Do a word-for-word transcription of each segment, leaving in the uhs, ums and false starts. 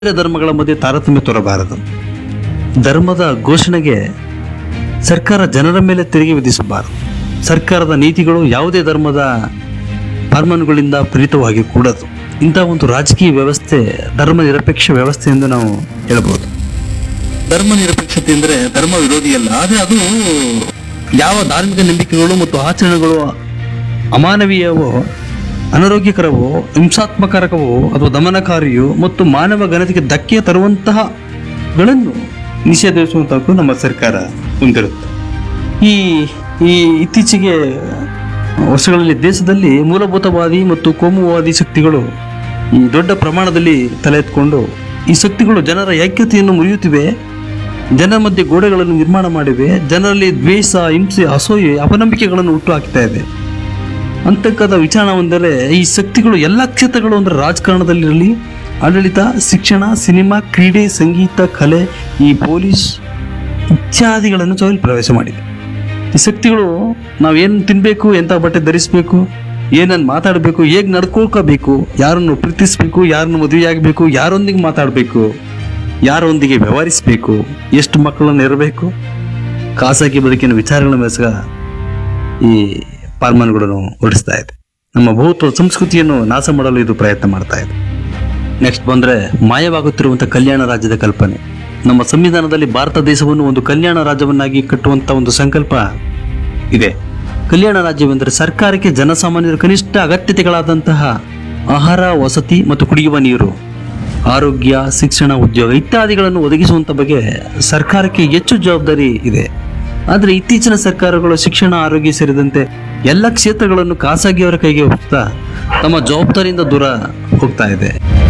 ಬೇರೆ ಧರ್ಮಗಳ ಮಧ್ಯೆ ತಾರತಮ್ಯ ತೋರಬಾರದು. ಧರ್ಮದ ಘೋಷಣೆಗೆ ಸರ್ಕಾರ ಜನರ ಮೇಲೆ ತೆರಿಗೆ ವಿಧಿಸಬಾರದು. ಸರ್ಕಾರದ ನೀತಿಗಳು ಯಾವುದೇ ಧರ್ಮದ ಫಾರ್ಮನ್ಗಳಿಂದ ಪ್ರೇರಿತವಾಗಿ ಕೂಡದು. ಇಂತಹ ಒಂದು ರಾಜಕೀಯ ವ್ಯವಸ್ಥೆ ಧರ್ಮ ನಿರಪೇಕ್ಷ ವ್ಯವಸ್ಥೆ ಎಂದು ನಾವು ಹೇಳಬಹುದು. ಧರ್ಮ ನಿರಪೇಕ್ಷತೆ ಅಂದರೆ ಧರ್ಮ ವಿರೋಧಿಯಲ್ಲ, ಆದರೆ ಅದು ಯಾವ ಧಾರ್ಮಿಕ ನಂಬಿಕೆಗಳು ಮತ್ತು ಆಚರಣೆಗಳು ಅಮಾನವೀಯವೋ, ಅನಾರೋಗ್ಯಕರವೋ, ಹಿಂಸಾತ್ಮಕರವೋ ಅಥವಾ ದಮನಕಾರಿಯೋ ಮತ್ತು ಮಾನವ ಘನತೆಗೆ ಧಕ್ಕೆ ತರುವಂತಹಗಳನ್ನು ನಿಷೇಧಿಸುವಂತಹಕ್ಕೂ ನಮ್ಮ ಸರ್ಕಾರ ಹೊಂದಿರುತ್ತೆ. ಈ ಈ ಇತ್ತೀಚೆಗೆ ವರ್ಷಗಳಲ್ಲಿ ದೇಶದಲ್ಲಿ ಮೂಲಭೂತವಾದಿ ಮತ್ತು ಕೋಮುವಾದಿ ಶಕ್ತಿಗಳು ಈ ದೊಡ್ಡ ಪ್ರಮಾಣದಲ್ಲಿ ತಲೆ ಎತ್ಕೊಂಡು ಈ ಶಕ್ತಿಗಳು ಜನರ ಐಕ್ಯತೆಯನ್ನು ಮುರಿಯುತ್ತಿವೆ, ಜನರ ಮಧ್ಯೆ ಗೋಡೆಗಳನ್ನು ನಿರ್ಮಾಣ ಮಾಡಿವೆ, ಜನರಲ್ಲಿ ದ್ವೇಷ, ಹಿಂಸೆ, ಅಸೂಯೆ, ಅಪನಂಬಿಕೆಗಳನ್ನು ಹುಟ್ಟು ಹಾಕ್ತಾ ಇದೆ ಅಂತಕ್ಕಂಥ ವಿಚಾರವೆಂದರೆ ಈ ಶಕ್ತಿಗಳು ಎಲ್ಲ ಕ್ಷೇತ್ರಗಳು ಅಂದರೆ ರಾಜಕಾರಣದಲ್ಲಿರಲಿ, ಆಡಳಿತ, ಶಿಕ್ಷಣ, ಸಿನಿಮಾ, ಕ್ರೀಡೆ, ಸಂಗೀತ, ಕಲೆ, ಈ ಪೊಲೀಸ್ ಇತ್ಯಾದಿಗಳನ್ನು ಸಹ ಪ್ರವೇಶ ಮಾಡಿದೆ. ಈ ಶಕ್ತಿಗಳು ನಾವೇನು ತಿನ್ನಬೇಕು, ಎಂಥ ಬಟ್ಟೆ ಧರಿಸಬೇಕು, ಏನನ್ನು ಮಾತಾಡಬೇಕು, ಹೇಗೆ ನಡ್ಕೊಳ್ಕೋಬೇಕು, ಯಾರನ್ನು ಪ್ರೀತಿಸಬೇಕು, ಯಾರನ್ನು ಮದುವೆಯಾಗಬೇಕು, ಯಾರೊಂದಿಗೆ ಮಾತಾಡಬೇಕು, ಯಾರೊಂದಿಗೆ ವ್ಯವಹರಿಸಬೇಕು, ಎಷ್ಟು ಮಕ್ಕಳನ್ನು ಇರಬೇಕು, ಖಾಸಗಿ ಬದುಕಿನ ವಿಚಾರಗಳ ಮೇಲೆ ಸಹ ಈ ಫಾರ್ಮನ್ಗಳನ್ನು ಹೊರಡಿಸ್ತಾ ಇದೆ. ನಮ್ಮ ಬಹುತ್ವ ಸಂಸ್ಕೃತಿಯನ್ನು ನಾಶ ಮಾಡಲು ಇದು ಪ್ರಯತ್ನ ಮಾಡ್ತಾ ಇದೆ. ನೆಕ್ಸ್ಟ್ ಬಂದರೆ ಮಾಯವಾಗುತ್ತಿರುವಂಥ ಕಲ್ಯಾಣ ರಾಜ್ಯದ ಕಲ್ಪನೆ. ನಮ್ಮ ಸಂವಿಧಾನದಲ್ಲಿ ಭಾರತ ದೇಶವನ್ನು ಒಂದು ಕಲ್ಯಾಣ ರಾಜ್ಯವನ್ನಾಗಿ ಕಟ್ಟುವಂಥ ಒಂದು ಸಂಕಲ್ಪ ಇದೆ. ಕಲ್ಯಾಣ ರಾಜ್ಯವೆಂದರೆ ಸರ್ಕಾರಕ್ಕೆ ಜನಸಾಮಾನ್ಯರ ಕನಿಷ್ಠ ಅಗತ್ಯತೆಗಳಾದಂತಹ ಆಹಾರ, ವಸತಿ ಮತ್ತು ಕುಡಿಯುವ ನೀರು, ಆರೋಗ್ಯ, ಶಿಕ್ಷಣ, ಉದ್ಯೋಗ ಇತ್ಯಾದಿಗಳನ್ನು ಒದಗಿಸುವಂಥ ಬಗ್ಗೆ ಸರ್ಕಾರಕ್ಕೆ ಹೆಚ್ಚು ಜವಾಬ್ದಾರಿ ಇದೆ. ಆದರೆ ಇತ್ತೀಚಿನ ಸರ್ಕಾರಗಳು ಶಿಕ್ಷಣ, ಆರೋಗ್ಯ ಸೇರಿದಂತೆ ಎಲ್ಲ ಕ್ಷೇತ್ರಗಳನ್ನು ಖಾಸಗಿಯವರ ಕೈಗೆ ಹೋಗ್ತಾ ತಮ್ಮ ಜವಾಬ್ದಾರಿಯಿಂದ ದೂರ ಹೋಗ್ತಾ ಇದೆ.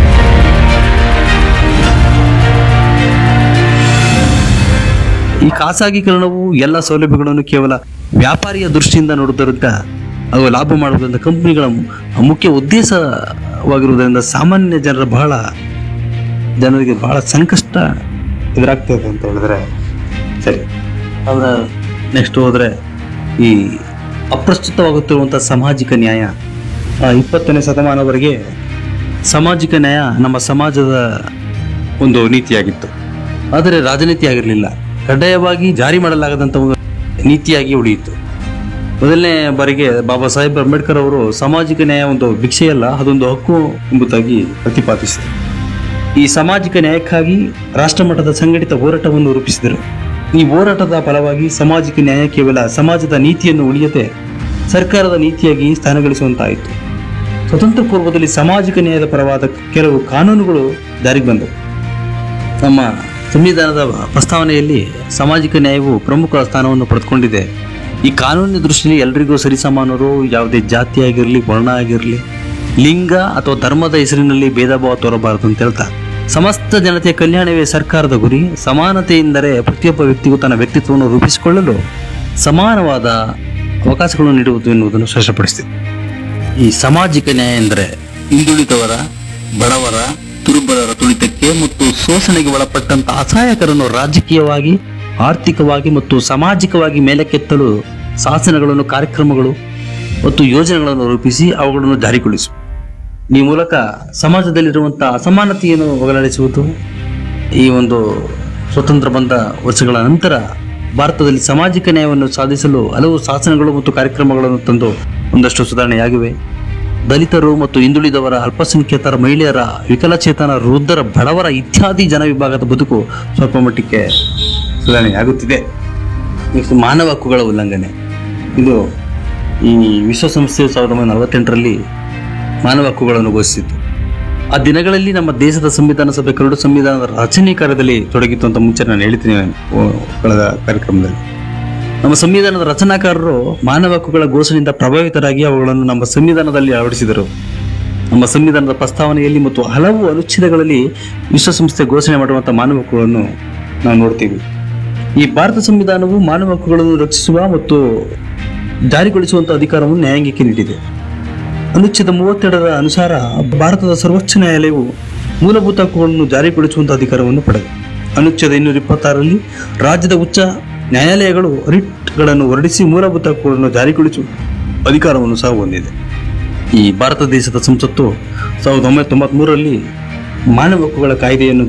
ಈ ಖಾಸಗೀಕರಣವು ಎಲ್ಲ ಸೌಲಭ್ಯಗಳನ್ನು ಕೇವಲ ವ್ಯಾಪಾರಿಯ ದೃಷ್ಟಿಯಿಂದ ನೋಡುವುದರಿಂದ ಅವು ಲಾಭ ಮಾಡುವುದರಿಂದ ಕಂಪನಿಗಳ ಮುಖ್ಯ ಉದ್ದೇಶವಾಗಿರುವುದರಿಂದ ಸಾಮಾನ್ಯ ಜನರ ಬಹಳ ಜನರಿಗೆ ಬಹಳ ಸಂಕಷ್ಟ ಎದುರಾಗ್ತದೆ ಅಂತ ಹೇಳಿದ್ರೆ ಸರಿ. ಅವರ ನೆಕ್ಸ್ಟ್ ಹೋದರೆ ಈ ಅಪ್ರಸ್ತುತವಾಗುತ್ತಿರುವಂಥ ಸಾಮಾಜಿಕ ನ್ಯಾಯ. ಇಪ್ಪತ್ತನೇ ಶತಮಾನವರೆಗೆ ಸಾಮಾಜಿಕ ನ್ಯಾಯ ನಮ್ಮ ಸಮಾಜದ ಒಂದು ನೀತಿಯಾಗಿತ್ತು, ಆದರೆ ರಾಜನೀತಿ ಆಗಿರಲಿಲ್ಲ. ಕಡ್ಡಾಯವಾಗಿ ಜಾರಿ ಮಾಡಲಾಗದಂಥ ಒಂದು ನೀತಿಯಾಗಿ ಉಳಿಯಿತು. ಮೊದಲನೇ ಬಾರಿಗೆ ಬಾಬಾ ಸಾಹೇಬ್ ಅಂಬೇಡ್ಕರ್ ಅವರು ಸಾಮಾಜಿಕ ನ್ಯಾಯ ಒಂದು ಭಿಕ್ಷೆಯಲ್ಲ, ಅದೊಂದು ಹಕ್ಕು ಎಂಬುದಾಗಿ ಪ್ರತಿಪಾದಿಸಿದರು. ಈ ಸಾಮಾಜಿಕ ನ್ಯಾಯಕ್ಕಾಗಿ ರಾಷ್ಟ್ರಮಟ್ಟದ ಸಂಘಟಿತ ಹೋರಾಟವನ್ನು ರೂಪಿಸಿದರು. ಈ ಹೋರಾಟದ ಫಲವಾಗಿ ಸಾಮಾಜಿಕ ನ್ಯಾಯ ಕೇವಲ ಸಮಾಜದ ನೀತಿಯನ್ನು ಉಳಿಯದೆ ಸರ್ಕಾರದ ನೀತಿಯಾಗಿ ಸ್ಥಾನಗಳಿಸುವಂತಾಯಿತು. ಸ್ವತಂತ್ರ ಪೂರ್ವದಲ್ಲಿ ಸಾಮಾಜಿಕ ನ್ಯಾಯದ ಪರವಾದ ಕೆಲವು ಕಾನೂನುಗಳು ಜಾರಿಗೆ ಬಂದವು. ನಮ್ಮ ಸಂವಿಧಾನದ ಪ್ರಸ್ತಾವನೆಯಲ್ಲಿ ಸಾಮಾಜಿಕ ನ್ಯಾಯವು ಪ್ರಮುಖ ಸ್ಥಾನವನ್ನು ಪಡೆದುಕೊಂಡಿದೆ. ಈ ಕಾನೂನಿನ ದೃಷ್ಟಿಯಲ್ಲಿ ಎಲ್ಲರಿಗೂ ಸರಿಸಮಾನರು, ಯಾವುದೇ ಜಾತಿ ಆಗಿರಲಿ, ವರ್ಣ ಆಗಿರಲಿ, ಲಿಂಗ ಅಥವಾ ಧರ್ಮದ ಹೆಸರಿನಲ್ಲಿ ಭೇದ ಭಾವ ತೋರಬಾರದು ಅಂತ ಹೇಳ್ತಾ ಸಮಸ್ತ ಜನತೆಯ ಕಲ್ಯಾಣವೇ ಸರ್ಕಾರದ ಗುರಿ. ಸಮಾನತೆ ಎಂದರೆ ಪ್ರತಿಯೊಬ್ಬ ವ್ಯಕ್ತಿಗೂ ತನ್ನ ವ್ಯಕ್ತಿತ್ವವನ್ನು ರೂಪಿಸಿಕೊಳ್ಳಲು ಸಮಾನವಾದ ಅವಕಾಶಗಳನ್ನು ನೀಡುವುದು ಎನ್ನುವುದನ್ನು ಸ್ಪಷ್ಟಪಡಿಸಿದೆ. ಈ ಸಾಮಾಜಿಕ ನ್ಯಾಯ ಎಂದರೆ ಹಿಂದುಳಿದವರ, ಬಡವರ, ದುರ್ಬಲರ ತುಳಿತಕ್ಕೆ ಮತ್ತು ಶೋಷಣೆಗೆ ಒಳಪಟ್ಟಂತ ಅಸಹಾಯಕರನ್ನು ರಾಜಕೀಯವಾಗಿ, ಆರ್ಥಿಕವಾಗಿ ಮತ್ತು ಸಾಮಾಜಿಕವಾಗಿ ಮೇಲಕ್ಕೆತ್ತಲು ಶಾಸನಗಳನ್ನು, ಕಾರ್ಯಕ್ರಮಗಳು ಮತ್ತು ಯೋಜನೆಗಳನ್ನು ರೂಪಿಸಿ ಅವುಗಳನ್ನು ಜಾರಿಗೊಳಿಸು. ಈ ಮೂಲಕ ಸಮಾಜದಲ್ಲಿರುವಂತಹ ಅಸಮಾನತೆಯನ್ನು ಹೋಗಲಾಡಿಸುವುದು. ಈ ಒಂದು ಸ್ವತಂತ್ರ ಬಂದ ವರ್ಷಗಳ ನಂತರ ಭಾರತದಲ್ಲಿ ಸಾಮಾಜಿಕ ನ್ಯಾಯವನ್ನು ಸಾಧಿಸಲು ಹಲವು ಶಾಸನಗಳು ಮತ್ತು ಕಾರ್ಯಕ್ರಮಗಳನ್ನು ತಂದು ಒಂದಷ್ಟು ಸುಧಾರಣೆಯಾಗಿವೆ. ದಲಿತರು ಮತ್ತು ಹಿಂದುಳಿದವರ, ಅಲ್ಪಸಂಖ್ಯಾತರ, ಮಹಿಳೆಯರ, ವಿಕಲಚೇತನ, ವೃದ್ಧರ, ಬಡವರ ಇತ್ಯಾದಿ ಜನ ವಿಭಾಗದ ಬದುಕು ಸ್ವಲ್ಪ ಮಟ್ಟಕ್ಕೆ ಸುಧಾರಣೆಯಾಗುತ್ತಿದೆ. ನೆಕ್ಸ್ಟ್ ಮಾನವ ಹಕ್ಕುಗಳ ಉಲ್ಲಂಘನೆ. ಇದು ಈ ವಿಶ್ವಸಂಸ್ಥೆಯು ಸಾವಿರದ ಒಂಬೈನೂರ ನಲವತ್ತೆಂಟರಲ್ಲಿ ಮಾನವ ಹಕ್ಕುಗಳನ್ನು ಘೋಷಿಸಿತು. ಆ ದಿನಗಳಲ್ಲಿ ನಮ್ಮ ದೇಶದ ಸಂವಿಧಾನ ಸಭೆ ಕರಡು ಸಂವಿಧಾನದ ರಚನೆ ಕಾರ್ಯದಲ್ಲಿ ತೊಡಗಿತ್ತು ಅಂತ ಮುಂಚೆ ನಾನು ಹೇಳ್ತೀನಿ ಕಳೆದ ಕಾರ್ಯಕ್ರಮದಲ್ಲಿ. ನಮ್ಮ ಸಂವಿಧಾನದ ರಚನಾಕಾರರು ಮಾನವ ಹಕ್ಕುಗಳ ಘೋಷಣೆಯಿಂದ ಪ್ರಭಾವಿತರಾಗಿ ಅವುಗಳನ್ನು ನಮ್ಮ ಸಂವಿಧಾನದಲ್ಲಿ ಅಳವಡಿಸಿದರು. ನಮ್ಮ ಸಂವಿಧಾನದ ಪ್ರಸ್ತಾವನೆಯಲ್ಲಿ ಮತ್ತು ಹಲವು ಅನುಚ್ಛೇದಗಳಲ್ಲಿ ವಿಶ್ವಸಂಸ್ಥೆ ಘೋಷಣೆ ಮಾಡುವಂಥ ಮಾನವ ಹಕ್ಕುಗಳನ್ನು ನಾವು ನೋಡ್ತೀವಿ. ಈ ಭಾರತ ಸಂವಿಧಾನವು ಮಾನವ ಹಕ್ಕುಗಳನ್ನು ರಕ್ಷಿಸುವ ಮತ್ತು ಜಾರಿಗೊಳಿಸುವಂಥ ಅಧಿಕಾರವನ್ನು ನ್ಯಾಯಾಂಗಕ್ಕೆ ನೀಡಿದೆ. ಅನುಚ್ಛೇದ ಮೂವತ್ತೆರಡರ ಅನುಸಾರ ಭಾರತದ ಸರ್ವೋಚ್ಚ ನ್ಯಾಯಾಲಯವು ಮೂಲಭೂತ ಹಕ್ಕುಗಳನ್ನು ಜಾರಿಗೊಳಿಸುವಂಥ ಅಧಿಕಾರವನ್ನು ಪಡೆದಿದೆ. ಅನುಚ್ಛೇದ ಇನ್ನೂರ ಇಪ್ಪತ್ತಾರರಲ್ಲಿ ರಾಜ್ಯದ ಉಚ್ಚ ನ್ಯಾಯಾಲಯಗಳು ರಿಟ್ಗಳನ್ನು ಹೊರಡಿಸಿ ಮೂಲಭೂತ ಹಕ್ಕುಗಳನ್ನು ಜಾರಿಗೊಳಿಸುವ ಅಧಿಕಾರವನ್ನು ಸಹ ಹೊಂದಿದೆ. ಈ ಭಾರತ ದೇಶದ ಸಂಸತ್ತು ಸಾವಿರದ ಒಂಬೈನೂರ ತೊಂಬತ್ಮೂರರಲ್ಲಿ ಮಾನವ ಹಕ್ಕುಗಳ ಕಾಯ್ದೆಯನ್ನು